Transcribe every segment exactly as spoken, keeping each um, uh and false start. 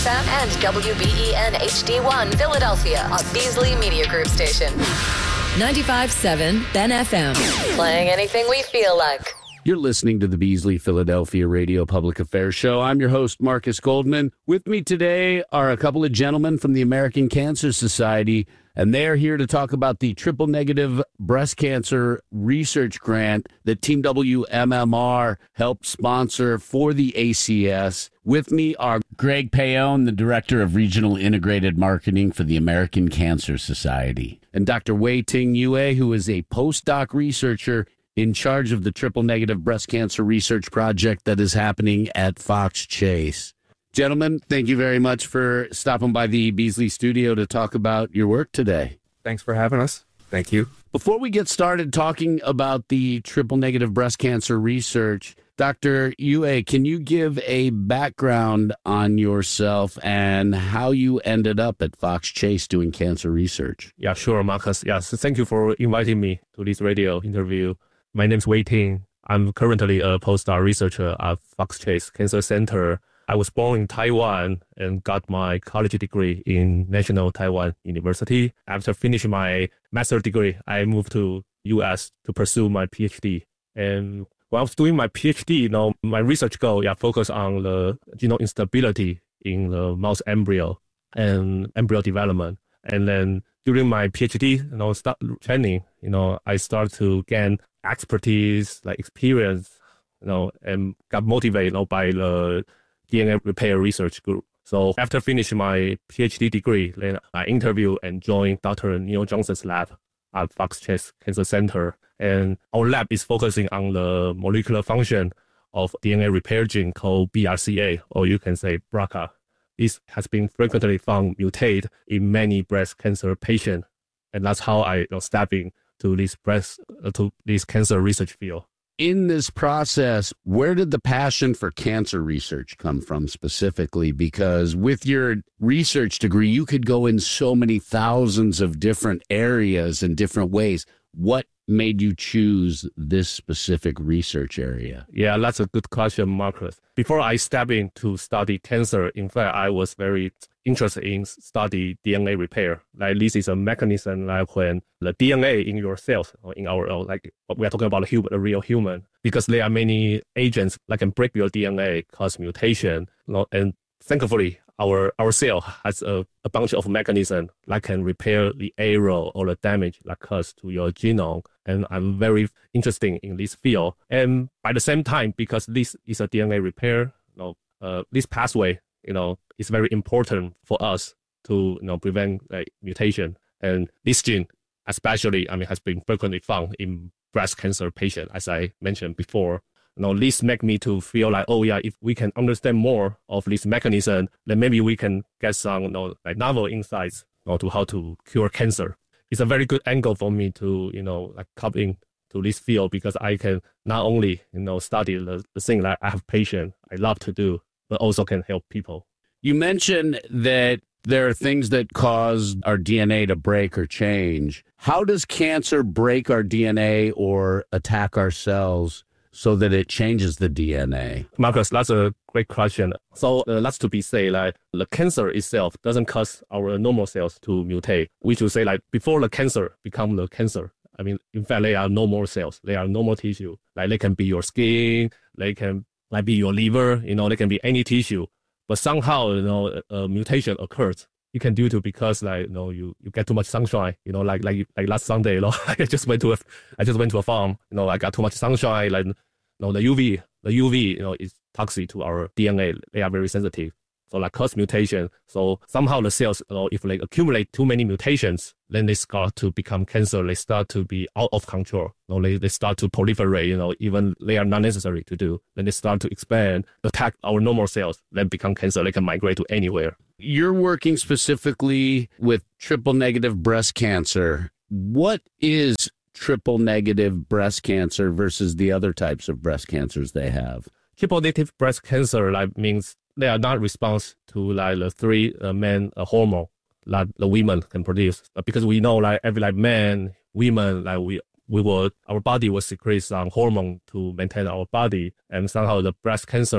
F M and W B E N H D one Philadelphia, a Beasley Media Group station. ninety-five point seven Ben F M. Playing anything we feel like. You're listening to the Beasley Philadelphia Radio Public Affairs Show. I'm your host, Marcus Goldman. With me today are a couple of gentlemen from the American Cancer Society, and they're here to talk about the triple-negative breast cancer research grant that Team W M M R helped sponsor for the A C S. With me are Greg Paone, the Director of Regional Integrated Marketing for the American Cancer Society, and Doctor Wei-Ting Yue, who is a postdoc researcher in charge of the triple-negative breast cancer research project that is happening at Fox Chase. Gentlemen, thank you very much for stopping by the Beasley studio to talk about your work today. Thanks for having us. Thank you. Before we get started talking about the triple-negative breast cancer research, Doctor Yue, can you give a background on yourself and how you ended up at Fox Chase doing cancer research? Yeah, sure, Marcus. Yes, thank you for inviting me to this radio interview. My name's Wei-Ting. I'm currently a postdoc researcher at Fox Chase Cancer Center. I was born in Taiwan and got my college degree in National Taiwan University. After finishing my master's degree, I moved to U S to pursue my PhD. And when I was doing my PhD, you know, my research goal, yeah, focused on the genome instability in the mouse embryo and embryo development. And then during my PhD, you know, start training, you know, I started to gain expertise, like experience, you know, and got motivated, you know, by the D N A repair research group. So after finishing my PhD degree, then I interviewed and joined Doctor Neil Johnson's lab at Fox Chase Cancer Center. And our lab is focusing on the molecular function of D N A repair gene called B R C A, or you can say B R C A. This has been frequently found mutate in many breast cancer patients. And that's how I you know, stepped into this breast, uh, to this cancer research field. In this process, where did the passion for cancer research come from specifically? Because with your research degree, you could go in so many thousands of different areas in different ways. What made you choose this specific research area? Yeah, that's a good question, Marcus. Before I stepped in to study cancer, in fact, I was very interested in study D N A repair. Like this is a mechanism like when the D N A in your cells, or in our, like we are talking about a human, a real human, because there are many agents that can break your D N A, cause mutation, you know, and thankfully, our our cell has a, a bunch of mechanisms that can repair the error or the damage that caused to your genome. And I'm very interested in this field. And by the same time, because this is a D N A repair, you know, uh, this pathway, you know, is very important for us to, you know, prevent like, mutation. And this gene, especially, I mean, has been frequently found in breast cancer patients, as I mentioned before. You know, this make me to feel like, oh yeah, if we can understand more of this mechanism, then maybe we can get some, you know, like novel insights, you know, to how to cure cancer. It's a very good angle for me to, you know, like come in to this field because I can not only, you know, study the, the thing that I have patients I love to do, but also can help people. You mentioned that there are things that cause our D N A to break or change. How does cancer break our D N A or attack our cells so that it changes the D N A? Marcus, that's a great question. So uh, that's to be said, like the cancer itself doesn't cause our normal cells to mutate. We should say like before the cancer become the cancer, I mean, in fact, they are normal cells. They are normal tissue. Like they can be your skin, they can like be your liver, you know, they can be any tissue. But somehow, you know, a, a mutation occurs. You can due to because like you know you, you get too much sunshine, you know, like like like last Sunday, you know, I just went to a I just went to a farm, you know, I got too much sunshine, like you know the U V the U V, you know, is toxic to our D N A. They are very sensitive. So like cause mutation. So somehow the cells, you know, if they accumulate too many mutations, then they start to become cancer. They start to be out of control. You know, they, they start to proliferate, you know, even they are not necessary to do. Then they start to expand, attack our normal cells, then become cancer. They can migrate to anywhere. You're working specifically with triple negative breast cancer. What is triple negative breast cancer versus the other types of breast cancers they have? Triple negative breast cancer like means they are not response to like the three uh, main uh, hormone that the women can produce. Uh, because we know like every like man, women, like we we will our body will secrete some hormone to maintain our body, and somehow the breast cancer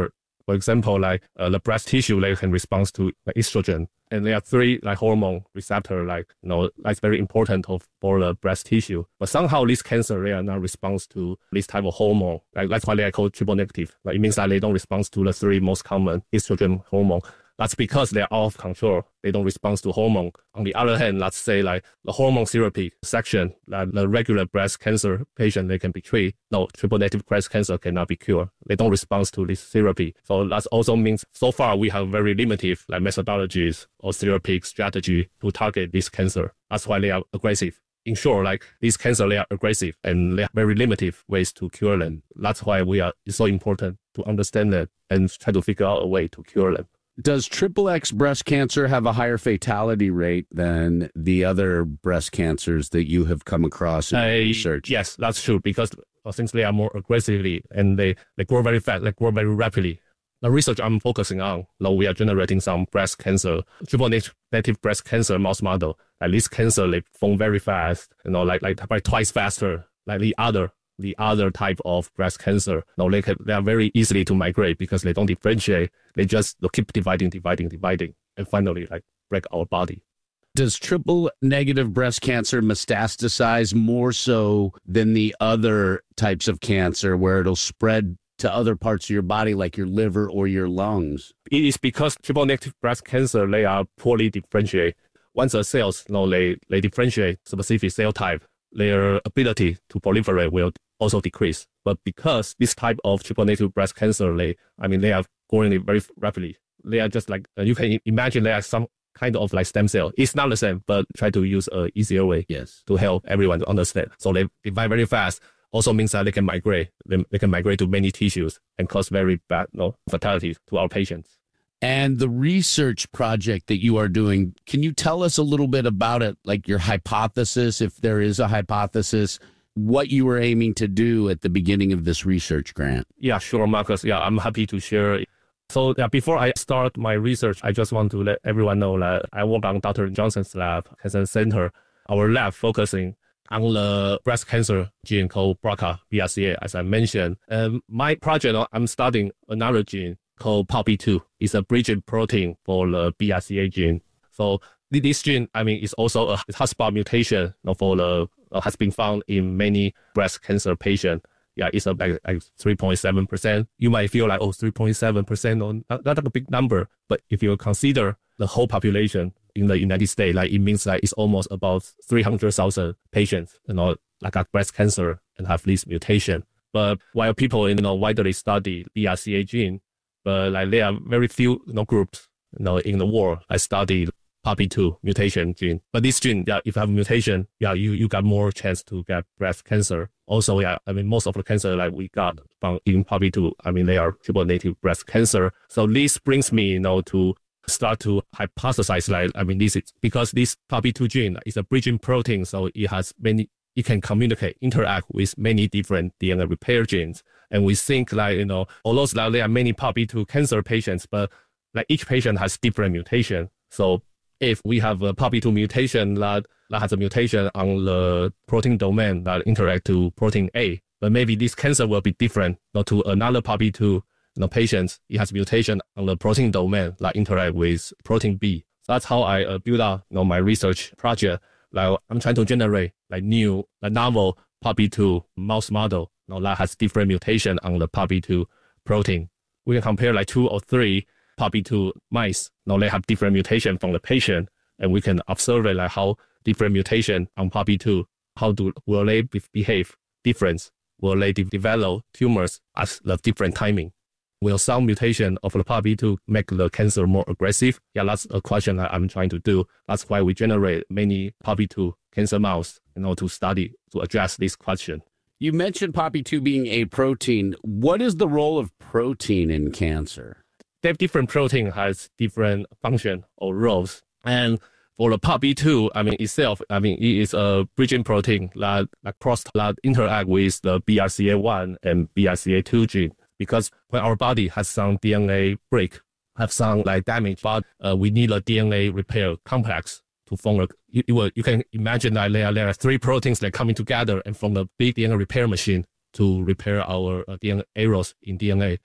For example, like uh, the breast tissue, they can respond to like, estrogen. And there are three like hormone receptor, like, you know, that's very important of, for the breast tissue. But somehow this cancer, they are not response to this type of hormone. Like, that's why they are called triple negative. Like, it means that they don't respond to the three most common estrogen hormone. That's because they're out of control. They don't respond to hormone. On the other hand, let's say like the hormone therapy section, like the regular breast cancer patient, they can be treated. No, triple negative breast cancer cannot be cured. They don't respond to this therapy. So that also means so far we have very limited like methodologies or therapeutic strategy to target this cancer. That's why they are aggressive. In short, like these cancer, they are aggressive and they have very limited ways to cure them. That's why we are, it's so important to understand that and try to figure out a way to cure them. Does triple X breast cancer have a higher fatality rate than the other breast cancers that you have come across in uh, research? Yes, that's true, because since they are more aggressively and they, they grow very fast, they grow very rapidly. The research I'm focusing on, now we are generating some breast cancer, triple negative breast cancer mouse model. Like this cancer, they form very fast, you know, like, like, like twice faster, like the other the other type of breast cancer. No, they, can, they are very easily to migrate because they don't differentiate. They just they keep dividing, dividing, dividing, and finally like break our body. Does triple negative breast cancer metastasize more so than the other types of cancer where it'll spread to other parts of your body like your liver or your lungs? It is because triple negative breast cancer, they are poorly differentiated. Once the cells, you know, they, they differentiate specific cell type, their ability to proliferate will also decrease. But because this type of triple negative breast cancer, they, I mean, they are growing very rapidly. They are just like, uh, you can imagine they are some kind of like stem cell. It's not the same, but try to use an easier way yes. to help everyone to understand. So they divide very fast. Also means that they can migrate. They, they can migrate to many tissues and cause very bad you know, fatality to our patients. And the research project that you are doing, can you tell us a little bit about it, like your hypothesis, if there is a hypothesis, what you were aiming to do at the beginning of this research grant? Yeah, sure, Marcus. Yeah, I'm happy to share. So yeah, before I start my research, I just want to let everyone know that I work on Doctor Johnson's lab, Cancer Center. Our lab focusing on the breast cancer gene called B R C A, B R C A, as I mentioned. And my project, I'm studying another gene called P A B two. It's a bridging protein for the B R C A gene. So this gene, I mean, is also a hotspot mutation you know, for the uh, has been found in many breast cancer patients. Yeah, it's a, like, like three point seven percent. You might feel like, oh, three point seven percent, or not, not a big number. But if you consider the whole population in the United States, like it means like it's almost about three hundred thousand patients, you know, like got breast cancer and have this mutation. But while people, you know, widely study B R C A gene, but like there are very few, you know, groups, you know, in the world that study P A B two mutation gene. But this gene, yeah, if you have a mutation, yeah, you, you got more chance to get breast cancer. Also, yeah, I mean, most of the cancer like we got from in P A B two, I mean, they are triple negative breast cancer. So this brings me, you know, to start to hypothesize, like, I mean, this is because this P A B two gene is a bridging protein, so it has many, it can communicate, interact with many different D N A repair genes. And we think like, you know, although like, there are many P A B two cancer patients, but like each patient has different mutation. So if we have a P A B two mutation that, that has a mutation on the protein domain that interact to protein A, but maybe this cancer will be different you know, to another P A B two you know, patient. It has mutation on the protein domain that interact with protein B. So that's how I uh, build up you know, my research project. Like I'm trying to generate like new, like novel P A B two mouse model you know, that has different mutation on the P A B two protein. We can compare like two or three P A B two mice. Now they have different mutation from the patient, and we can observe like how different mutation on P A B two, how do will they be, behave different? Will they de- develop tumors at the different timing? Will some mutation of the P A B two make the cancer more aggressive? Yeah, that's a question that I'm trying to do. That's why we generate many P A B two cancer mouse, you know, to study, to address this question. You mentioned P A B two being a protein. What is the role of protein in cancer? Different protein has different function or roles. And for the P A B two, I mean, itself, I mean, it is a bridging protein that, that cross, that interact with the B R C A one and B R C A two gene. Because when our body has some D N A break, have some like damage, but uh, we need a D N A repair complex to form a, you, you, you can imagine that there are, there are three proteins that are coming together and from the big D N A repair machine to repair our uh, D N A errors in D N A.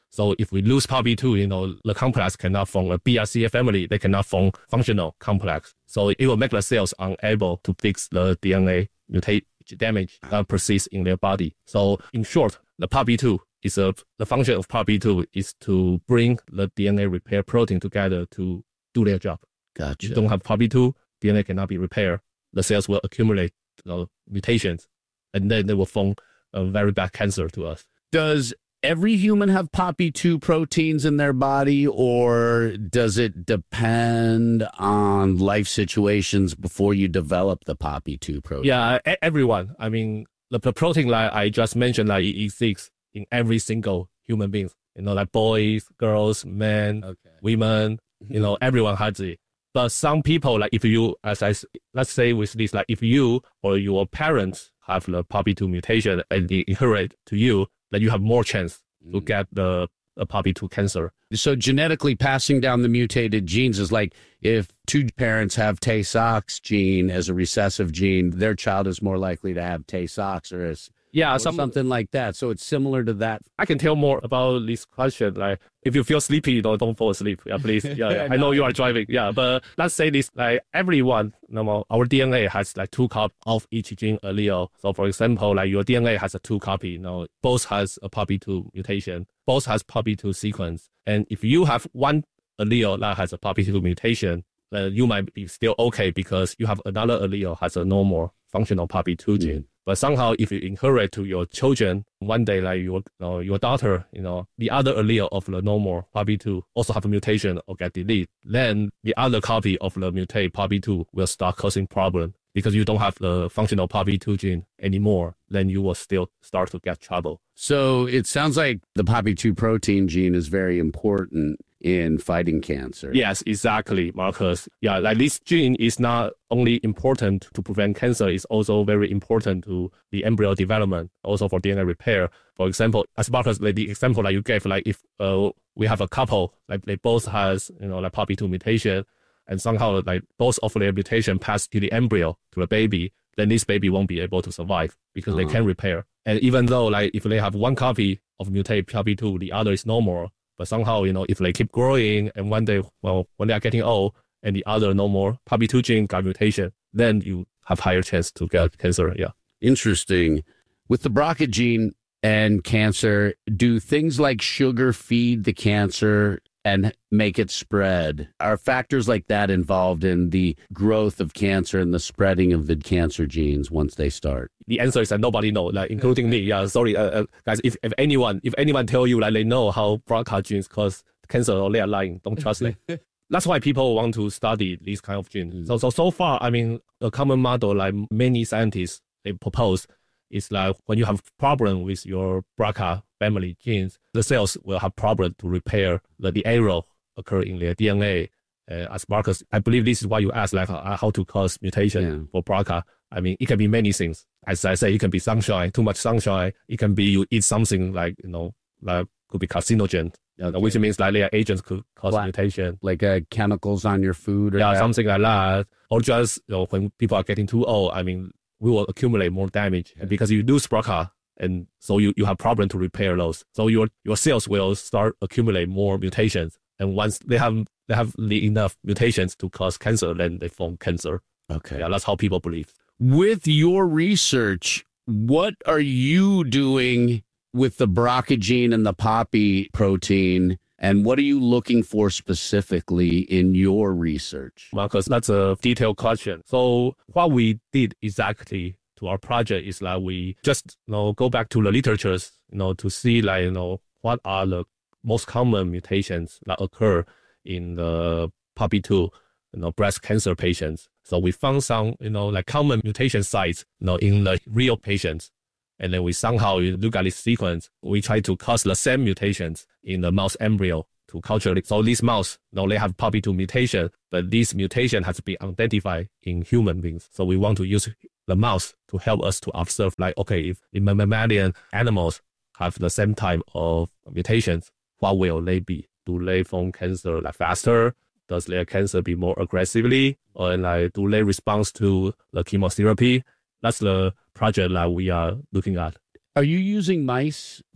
So if we lose P A B B two, you know, the complex cannot form a B R C A family. They cannot form functional complex. So it will make the cells unable to fix the D N A mutate damage that persists in their body. So in short, the P A B B two is a, the function of P A B B two is to bring the D N A repair protein together to do their job. Gotcha. You don't have P A B B two, D N A cannot be repaired. The cells will accumulate, you know, mutations, and then they will form a very bad cancer to us. Does every human have P A B B two proteins in their body, or does it depend on life situations before you develop the P A B B two protein? Yeah, everyone. I mean, the, the protein like I just mentioned, like it exists in every single human being. You know, like boys, girls, men, okay. women. You know, everyone has it. But some people, like if you, as I let's say with this, like if you or your parents have the P A B B two mutation and they inherit to you, then you have more chance to get the a P A B B two cancer. So genetically passing down the mutated genes is like if two parents have Tay-Sachs gene as a recessive gene, their child is more likely to have Tay-Sachs or, as, yeah, or some, something like that. So it's similar to that. I can tell more about this question. Like if you feel sleepy, you know, don't fall asleep. Yeah, please. Yeah, yeah. I know you are driving. Yeah, but let's say this, like everyone, you know, our D N A has like two copies of each gene allele. So for example, like your D N A has a two copy, you know, both has a P A B B two mutation, both has P A B B two sequence. And if you have one allele that has a P A B B two mutation, then you might be still okay because you have another allele has a normal functional P A B B two gene. Mm. But somehow, if you inherit to your children, one day, like your, you know, your daughter, you know, the other allele of the normal P A B B two also have a mutation or get deleted, then the other copy of the mutate P A B B two will start causing problem because you don't have the functional P A B B two gene anymore. Then you will still start to get trouble. So it sounds like the P A B B two protein gene is very important in fighting cancer. Yes, exactly, Marcus. Yeah, like this gene is not only important to prevent cancer, it's also very important to the embryo development, also for D N A repair. For example, as Marcus, like the example that you gave, like if uh, we have a couple, like they both has, you know, like P A B B two mutation, and somehow like both of their mutation pass to the embryo, to the baby, then this baby won't be able to survive because uh-huh. they can't repair. And even though like if they have one copy of mutate P A B B two, the other is normal, but somehow, you know, if they keep growing and one day, well, when they are getting old and the other no more P A B B two gene got mutation, then you have higher chance to get cancer. Yeah. Interesting. With the B R C A gene and cancer, do things like sugar feed the cancer and make it spread? Are factors like that involved in the growth of cancer and the spreading of the cancer genes once they start? The answer is that nobody knows, like including me. Yeah, sorry, uh, uh, guys. If, if anyone if anyone tell you like they know how B R C A genes cause cancer, or they are lying, don't trust them. That's why people want to study these kind of genes. So so so far, I mean, a common model like many scientists they propose is like when you have problem with your B R C A family genes, the cells will have problem to repair the, the error occur in their D N A. Uh, as Marcus, I believe this is why you asked like uh, how to cause mutation yeah. for B R C A. I mean, it can be many things. As I say, it can be sunshine, too much sunshine. It can be you eat something like, you know, like could be carcinogen, okay. which means like their agents could cause what? mutation. Like uh, chemicals on your food or yeah, that? something like that. Or just, you know, when people are getting too old, I mean, we will accumulate more damage yeah. because you lose B R C A. And so you, you have problem to repair those. So your your cells will start accumulate more mutations. And once they have they have the enough mutations to cause cancer, then they form cancer. Okay. Yeah, that's how people believe. With your research, what are you doing with the B R C A gene and the P A B B protein? And what are you looking for specifically in your research? Marcus, that's a detailed question. So what we did exactly to our project is like we just, you know, go back to the literatures, you know, to see like, you know, what are the most common mutations that occur in the P A B B two, you know, breast cancer patients. So we found some, you know, like common mutation sites, you know, in the real patients. And then we somehow look at this sequence, we try to cause the same mutations in the mouse embryo to culture it. So these mouse, you know, they have P A B B two mutation, but this mutation has been identified in human beings. So we want to use the mouse to help us to observe, like, okay, if the mammalian animals have the same type of mutations, what will they be? Do they form cancer like faster? Does their cancer be more aggressively? Or like, do they respond to the chemotherapy? That's the project that we are looking at. Are you using mice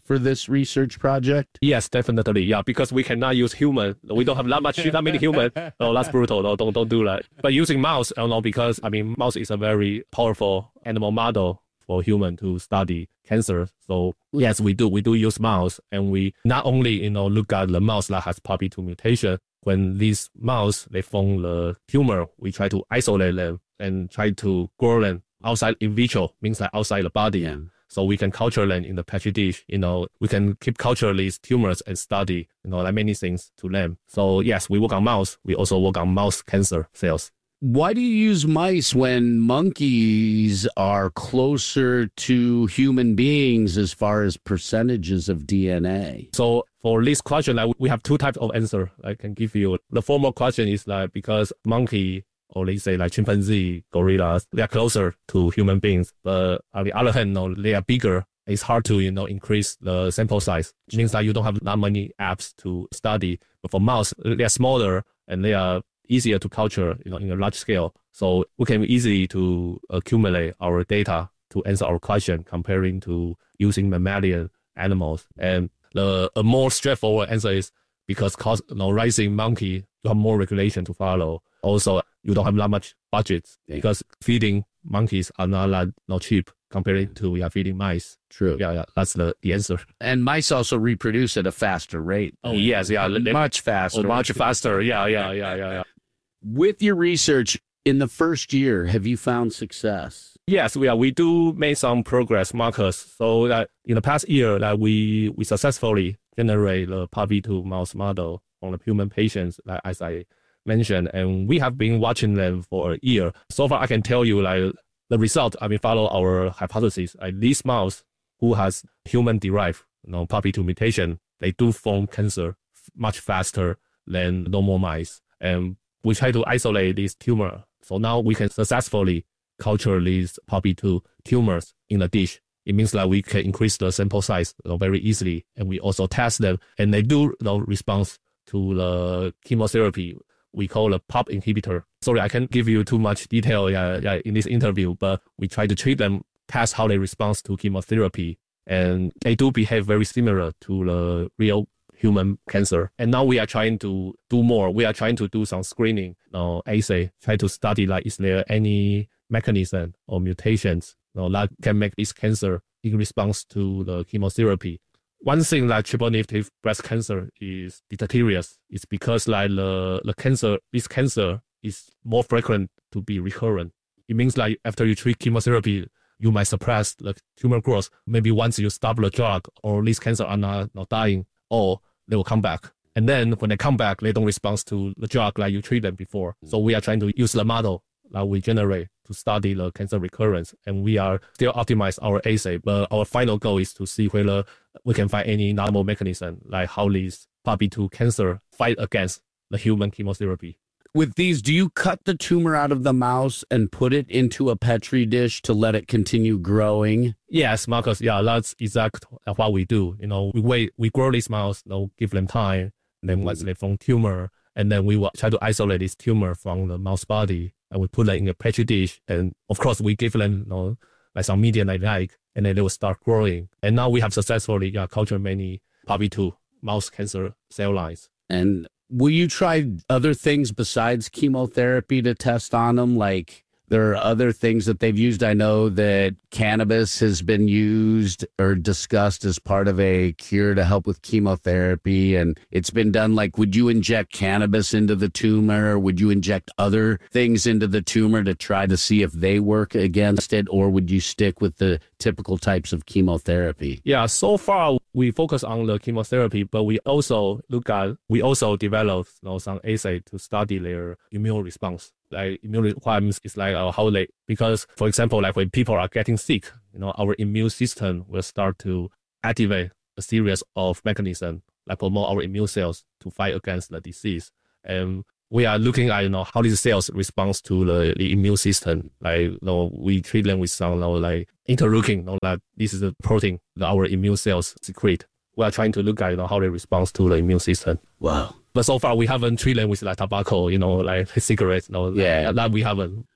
for this research project? Yes, definitely. Yeah, because we cannot use human. We don't have that much, that many human. Oh, that's brutal. No, don't, don't do that. But using mouse, I don't know, because, I mean, mouse is a very powerful animal model for human to study cancer. So yes, we do. We do use mouse, and we not only, you know, look at the mouse that has P A R P two mutation. When these mouse, they form the tumor, we try to isolate them and try to grow them outside in vitro, means like outside the body. Yeah. So we can culture them in the petri dish. You know, we can keep culture these tumors and study, you know, like many things to them. So yes, we work on mouse. We also work on mouse cancer cells. Why do you use mice when monkeys are closer to human beings as far as percentages of D N A? So for this question, like, we have two types of answer I can give you. The formal question is like, because monkey, or let's say like chimpanzee, gorillas, they are closer to human beings. But on the other hand, no, they are bigger. It's hard to, you know, increase the sample size. It means that you don't have that many apps to study. But for mouse, they are smaller and they are easier to culture, you know, in a large scale. So we can easily to accumulate our data to answer our question comparing to using mammalian animals. And the a more straightforward answer is because cause, you know, raising monkey, you have more regulation to follow. Also, you don't have that much budget because feeding monkeys are not that not cheap compared to yeah, feeding mice. True. Yeah, yeah, that's the, the answer. And mice also reproduce at a faster rate. Oh, yes, yeah. Much faster. Oh, much faster. Yeah, yeah, yeah, yeah, yeah. With your research, in the first year, have you found success? Yes, we are. We do make some progress, Marcus. So that in the past year, that we we successfully generate the P A R P two mouse model on the human patients, like as I mentioned, and we have been watching them for a year. So far, I can tell you, like the result. I mean, follow our hypothesis. Like these mouse who has human-derived, you know, P A R P two mutation, they do form cancer much faster than normal mice, and we try to isolate this tumor. So now we can successfully culture these P A R P two tumors in a dish. It means that we can increase the sample size, you know, very easily. And we also test them, and they do, you know, respond to the chemotherapy we call a P A R P inhibitor. Sorry, I can't give you too much detail yeah, yeah, in this interview, but we try to treat them, test how they respond to chemotherapy. And they do behave very similar to the real human cancer. And now we are trying to do more. We are trying to do some screening, you know, assay, try to study like is there any mechanism or mutations, you know, that can make this cancer in response to the chemotherapy. One thing like triple negative breast cancer is deleterious. It's because like the, the cancer, this cancer is more frequent to be recurrent. It means like after you treat chemotherapy, you might suppress the tumor growth. Maybe once you stop the drug, or these cancer are not, not dying, or they will come back. And then when they come back, they don't respond to the drug like you treat them before. So we are trying to use the model that we generate to study the cancer recurrence. And we are still optimize our assay, but our final goal is to see whether we can find any novel mechanism, like how these P A R P two cancer fight against the human chemotherapy. With these, do you cut the tumor out of the mouse and put it into a Petri dish to let it continue growing? Yes, Marcus. Yeah, that's exactly what we do. You know, we wait, we grow these mouse, you know, give them time, and then once they form tumor, and then we will try to isolate this tumor from the mouse body, and we put it in a Petri dish, and of course we give them, you know, like some media they like, and then they will start growing. And now we have successfully yeah, cultured many P A R P two mouse cancer cell lines. And will you try other things besides chemotherapy to test on them? Like there are other things that they've used. I know that cannabis has been used or discussed as part of a cure to help with chemotherapy. And it's been done like, would you inject cannabis into the tumor? Would you inject other things into the tumor to try to see if they work against it? Or would you stick with the typical types of chemotherapy? Yeah, so far we focus on the chemotherapy, but we also look at, we also develop, you know, some assay to study their immune response. Like immune requirements is like uh, how they, because for example, like when people are getting sick, you know, our immune system will start to activate a series of mechanisms like promote our immune cells to fight against the disease. And we are looking at, you know, how these cells respond to the, the immune system. Like, you know, we treat them with some, you know, like interleukin, you know, like this is a protein that our immune cells secrete. We are trying to look at, you know, how they respond to the immune system. Wow. But so far we haven't treated them with like tobacco, you know, like cigarettes, you know, yeah, that, that we haven't.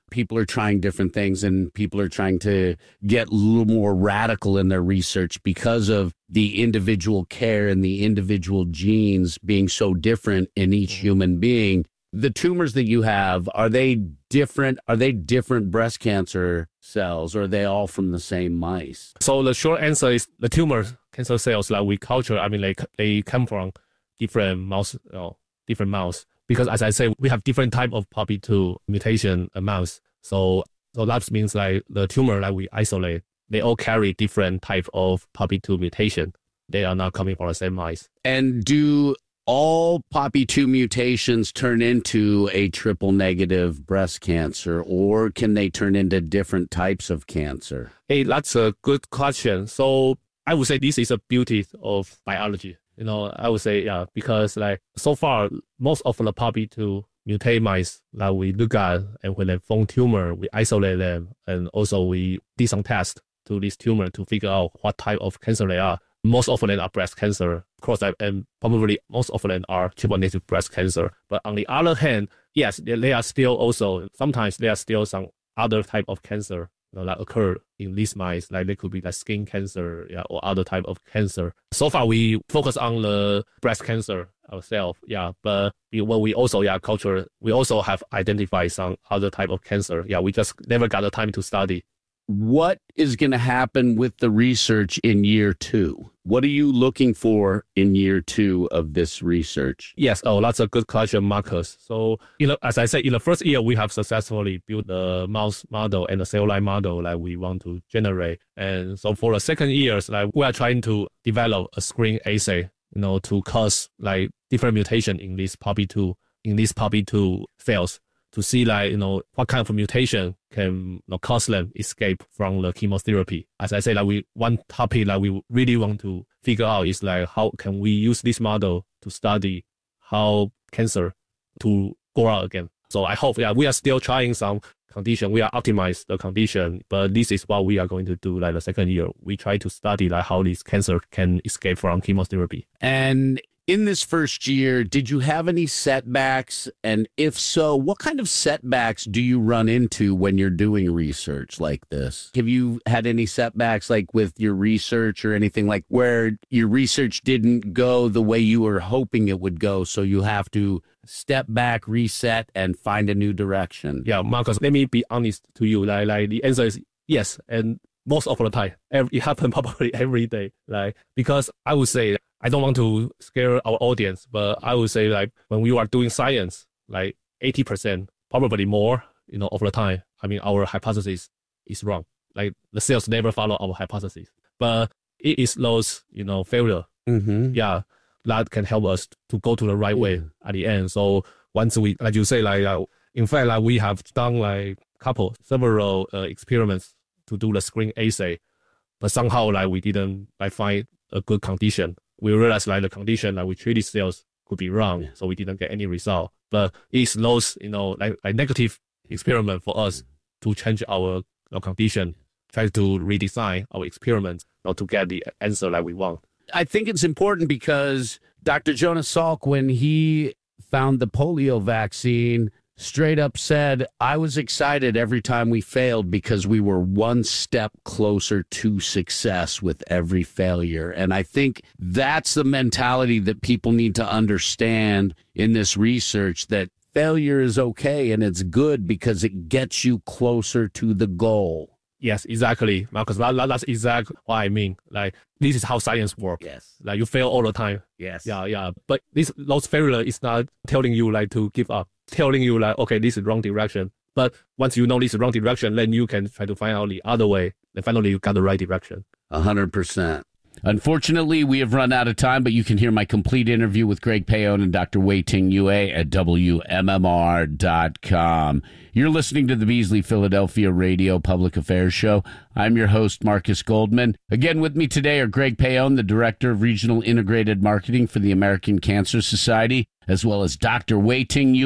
people are trying different things and people are trying to get a little more radical in their research because of the individual care and the individual genes being so different in each human being. The tumors that you have, are they different? Are they different breast cancer cells, or are they all from the same mice? So the short answer is the tumor cancer cells that we culture, I mean, like they come from different mouse, you know, different mouse. Because as I say, we have different type of P A B two mutation mouse. So, so that means like the tumor that we isolate, they all carry different type of P A B two mutation. They are not coming from the same mice. And do all P A B two mutations turn into a triple negative breast cancer, or can they turn into different types of cancer? Hey, that's a good question. So I would say this is a beauty of biology. You know, I would say, yeah, because like so far, most of the P A B two mutate mice that we look at, and when they form tumor, we isolate them, and also we did some tests to this tumor to figure out what type of cancer they are. Most of them are breast cancer, of course, and probably most of them are triple negative breast cancer. But on the other hand, yes, they are still also, sometimes there are still some other type of cancer, you know, that occur in these mice, like they could be like skin cancer, yeah, or other type of cancer. So far, we focus on the breast cancer ourselves, yeah, but when we also, yeah, culture, we also have identified some other type of cancer. Yeah, we just never got the time to study. What is going to happen with the research in year two? What are you looking for in year two of this research? Yes, oh, that's a good question, Marcus. So, you know, as I said, in the first year, we have successfully built the mouse model and the cell line model that we want to generate. And so for the second years, like we are trying to develop a screen assay, you know, to cause like different mutation in this P A B two, in these P A B two cells, to see like, you know, what kind of mutation can, you know, cause them escape from the chemotherapy. As I say, like we, one topic that we really want to figure out is like, how can we use this model to study how cancer to grow out again. So I hope, yeah, we are still trying some condition. We are optimize the condition, but this is what we are going to do like the second year. We try to study like how this cancer can escape from chemotherapy. And in this first year, did you have any setbacks? And if so, what kind of setbacks do you run into when you're doing research like this? Have you had any setbacks like with your research or anything like where your research didn't go the way you were hoping it would go, so you have to step back, reset, and find a new direction? Yeah, Marcus, let me be honest to you. Like, like the answer is yes. And most of the time, every, it happens probably every day. Like, because I would say, I don't want to scare our audience, but I would say like when we are doing science, like eighty percent, probably more, you know, of the time, I mean, our hypothesis is wrong. Like the cells never follow our hypothesis, but it is those, you know, failure. Mm-hmm. Yeah, that can help us to go to the right way at the end. So once we, like you say, like, uh, in fact, like we have done like couple, several uh, experiments to do the screen assay, but somehow like we didn't like find a good condition. We realized like the condition that we treated cells could be wrong, yeah. So we didn't get any result. But it's those, you know, like, like negative experiment for us to change our, our condition, try to redesign our experiments, you know, to get the answer that we want. I think it's important because Doctor Jonas Salk, when he found the polio vaccine, straight up said, I was excited every time we failed because we were one step closer to success with every failure. And I think that's the mentality that people need to understand in this research, that failure is okay and it's good because it gets you closer to the goal. Yes, exactly, Marcus. That, that's exactly what I mean. Like, this is how science works. Yes. Like, you fail all the time. Yes. Yeah, yeah. But this those failure is not telling you like to give up. Telling you like, okay, this is wrong direction. But once you know this is wrong direction, then you can try to find out the other way. And finally, you got the right direction. A hundred percent. Unfortunately, we have run out of time, but you can hear my complete interview with Greg Payon and Doctor Wei-Ting Yue at W M M R dot com. You're listening to the Beasley Philadelphia Radio Public Affairs Show. I'm your host, Marcus Goldman. Again, with me today are Greg Payon, the Director of Regional Integrated Marketing for the American Cancer Society, as well as Doctor Wei-Ting Yue,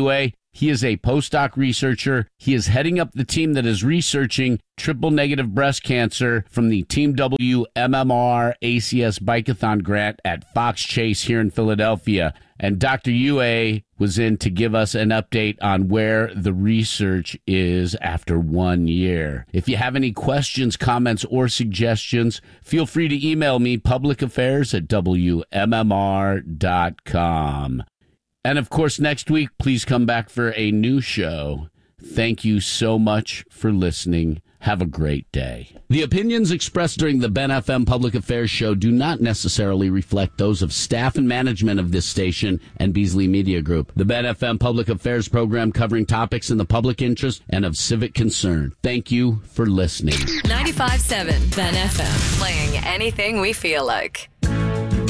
He is a postdoc researcher. He is heading up the team that is researching triple-negative breast cancer from the Team W M M R A C S Bikeathon grant at Fox Chase here in Philadelphia. And Doctor Yue was in to give us an update on where the research is after one year. If you have any questions, comments, or suggestions, feel free to email me, publicaffairs at W M M R dot com. And of course, next week, please come back for a new show. Thank you so much for listening. Have a great day. The opinions expressed during the Ben F M Public Affairs Show do not necessarily reflect those of staff and management of this station and Beasley Media Group. The Ben F M Public Affairs program covering topics in the public interest and of civic concern. Thank you for listening. ninety-five point seven Ben F M. Playing anything we feel like.